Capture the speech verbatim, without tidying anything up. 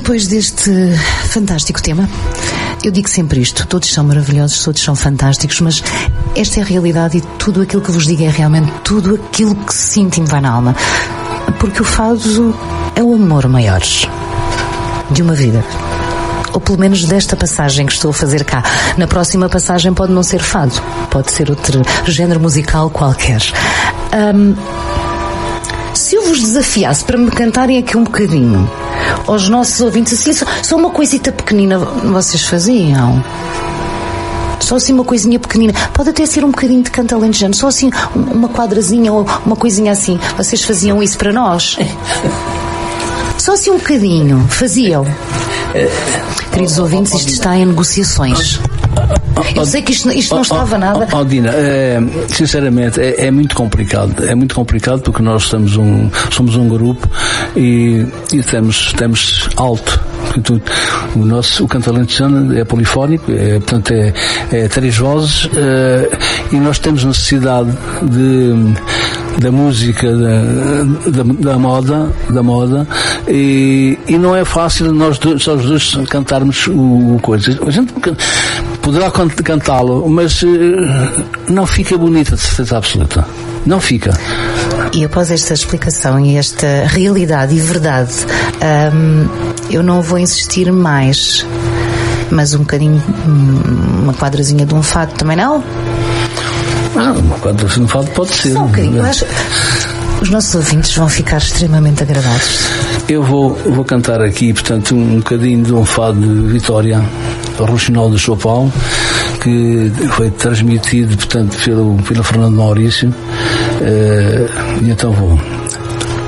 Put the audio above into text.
Depois deste fantástico tema, eu digo sempre isto, todos são maravilhosos, todos são fantásticos, mas esta é a realidade e tudo aquilo que vos digo é realmente tudo aquilo que sinto e me vai na alma. Porque o fado é o amor maior de uma vida. Ou pelo menos desta passagem que estou a fazer cá. Na próxima passagem pode não ser fado, pode ser outro género musical qualquer. Um, se eu vos desafiasse para me cantarem aqui um bocadinho aos nossos ouvintes, assim, só, só uma coisita pequenina, vocês faziam? Só assim uma coisinha pequenina, pode até ser um bocadinho de canto alentejano, só assim uma quadrazinha ou uma coisinha assim, vocês faziam isso para nós? Só assim um bocadinho, faziam? Queridos ouvintes, isto está em negociações. Eu sei que isto, isto não estava nada. Oh, Dina, é, sinceramente é, é muito complicado. É muito complicado porque nós somos um, somos um grupo e, e temos, temos alto. O nosso o canto alentejano é polifónico, é, portanto é, é três vozes, é, e nós temos necessidade de da música da, da, da moda da moda e, e não é fácil nós dois, só os dois cantarmos o, o coisa. A gente poderá cantá-lo, mas não fica bonita de certeza absoluta. Não fica. E após esta explicação e esta realidade e verdade, hum, eu não vou insistir mais. Mas um bocadinho, uma quadrazinha de um fado também não? Ah, uma quadrazinha de um fado pode ser. Só um bocadinho. Eu acho, os nossos ouvintes vão ficar extremamente agradados. Eu vou, vou cantar aqui, portanto, um bocadinho de um fado de Vitória, o Regional do São Paulo, que foi transmitido, portanto, pelo, pelo Fernando Maurício. Uh, e então vou.